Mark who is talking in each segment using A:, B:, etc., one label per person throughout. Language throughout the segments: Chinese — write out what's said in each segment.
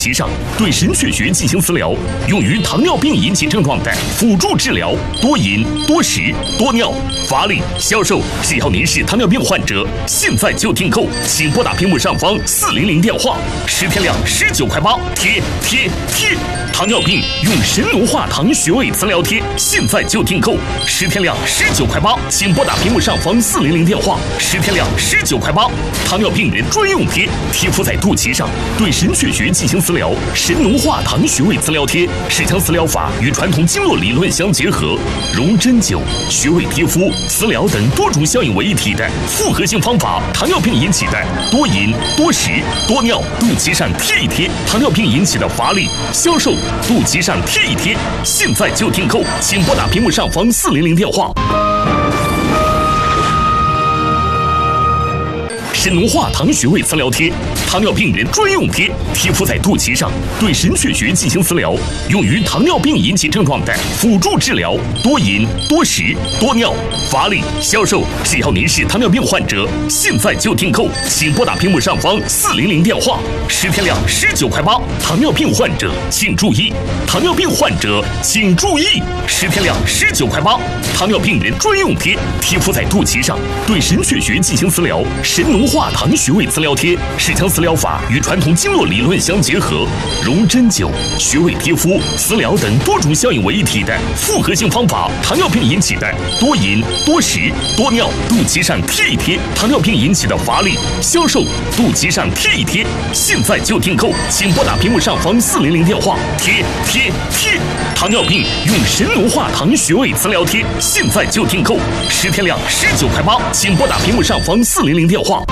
A: 其上对神阙穴进行磁疗，用于糖尿病引起症状的辅助治疗。多饮、多食、多尿、乏力、消瘦。只要您是糖尿病患者，现在就订购，请拨打屏幕上方400电话，10天量19块8，贴！糖尿病用神农化糖穴位磁疗贴，现在就订购，10天量19块8，请拨打屏幕上方400电话，10天量19块8。糖尿病人专用贴，贴敷在肚脐上，对神阙穴进行磁疗。神农化糖穴位磁疗贴是将磁疗法与传统经络理论相结合，融针灸、穴位贴敷、磁疗等多种效应为一体的复合性方法。糖尿病引起的多饮、多食、多尿，肚脐上贴一贴；糖尿病引起的乏力、消瘦，肚脐上贴一贴。现在就订购，请拨打屏幕上方400电话。神农化糖穴位磁疗贴，糖尿病人专用贴，贴敷在肚脐上，对神阙穴进行磁疗，用于糖尿病引起症状的辅助治疗。多饮、多食、多尿、乏力、消瘦。只要您是糖尿病患者，现在就订购，请拨打屏幕上方400电话，10天量19块8。糖尿病患者请注意，糖尿病患者请注意，10天量19块8。糖尿病人专用贴，贴敷在肚脐上，对神阙穴进行磁疗。神农化糖穴位磁疗贴是将磁疗法与传统经络理论相结合，融针灸、穴位贴敷、磁疗等多种效应为一体的复合性方法。糖尿病引起的多饮、多食、多尿，肚脐上贴一贴；糖尿病引起的乏力、消瘦，肚脐上贴一贴。现在就订购，请拨打屏幕上方400电话，贴！糖尿病用神农化糖穴位磁疗贴，现在就订购，10天量19块8，请拨打屏幕上方400电话。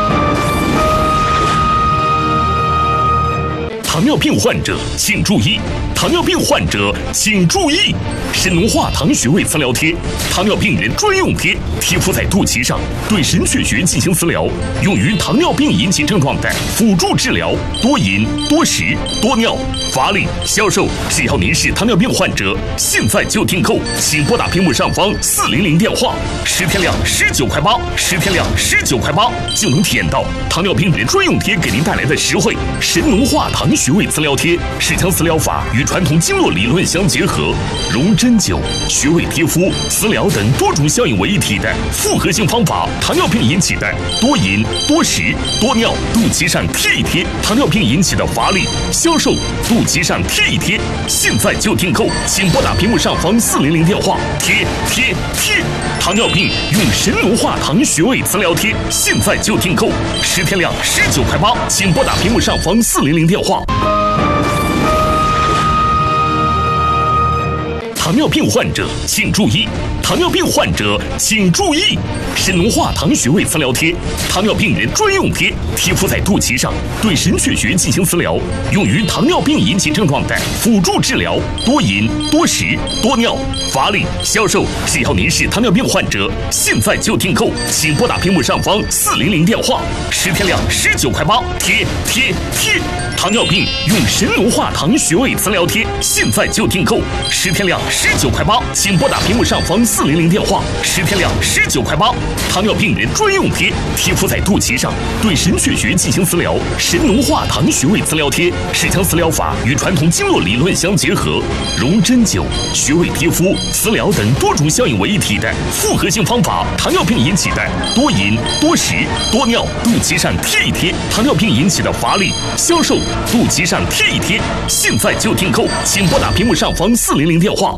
A: 糖尿病患者请注意，糖尿病患者请注意，神农化糖穴位磁疗贴，糖尿病人专用贴，贴敷在肚脐上，对神阙穴进行磁疗，用于糖尿病引起症状的辅助治疗。多饮、多食、多尿、乏力、消瘦。只要您是糖尿病患者，现在就订购，请拨打屏幕上方400电话，10天量19块8，10天量19块8，就能体验到糖尿病人专用贴给您带来的实惠。神农化糖穴位磁疗贴是将磁疗法与传统经络理论相结合，融针灸、穴位贴敷、磁疗等多种效应为一体的复合性方法。糖尿病引起的多饮、多食、多尿，肚脐上贴一贴；糖尿病引起的乏力、消瘦，肚脐上贴一贴。现在就订购，请拨打屏幕上方400电话，贴！糖尿病用神农化糖穴位磁疗贴，现在就订购，10天量19块8，请拨打屏幕上方400电话。糖尿病患者请注意，糖尿病患者请注意，神农化糖穴位磁疗贴，糖尿病人专用贴，贴敷在肚脐上，对神阙穴进行磁疗，用于糖尿病引起症状的辅助治疗。多饮、多食、多尿、乏力、消瘦。只要您是糖尿病患者，现在就订购，请拨打屏幕上方400电话，10天量19块8，贴！糖尿病用神农化糖穴位磁疗贴，现在就订购，10天量19块8，请拨打屏幕上方400电话，10天量19块8。糖尿病人专用贴，贴敷在肚脐上，对神阙穴进行磁疗。神农化糖穴位磁疗贴是将磁疗法与传统经络理论相结合，融针灸、穴位贴敷、磁疗等多种效应为一体的复合性方法。糖尿病引起的多饮、多食、多尿，肚脐上贴一贴；糖尿病引起的乏力、消瘦，肚脐上贴一贴。现在就订购，请拨打屏幕上方400电话。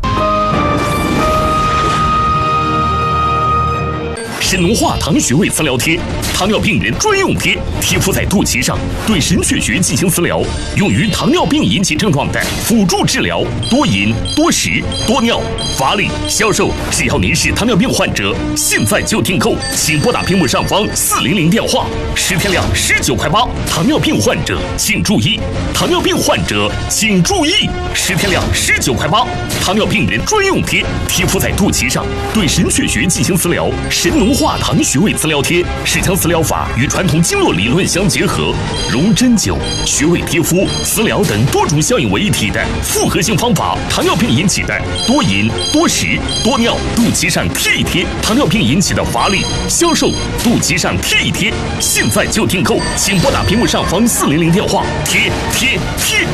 A: 神农化糖穴位磁疗贴，糖尿病人专用贴，贴敷在肚脐上，对神阙穴进行磁疗，用于糖尿病引起症状的辅助治疗。多饮、多食、多尿、乏力、消瘦。只要您是糖尿病患者，现在就订购，请拨打屏幕上方400电话，10天量19块8。糖尿病患者请注意，糖尿病患者请注意，10天量19块8。糖尿病人专用贴，贴敷在肚脐上，对神阙穴进行磁疗。神农化糖穴位磁疗贴是将磁疗法与传统经络理论相结合，融针灸、穴位贴敷、磁疗等多种效应为一体的复合性方法。糖尿病引起的多饮、多食、多尿，肚脐上贴一贴；糖尿病引起的乏力、消瘦，肚脐上贴一贴。现在就订购，请拨打屏幕上方400电话，贴！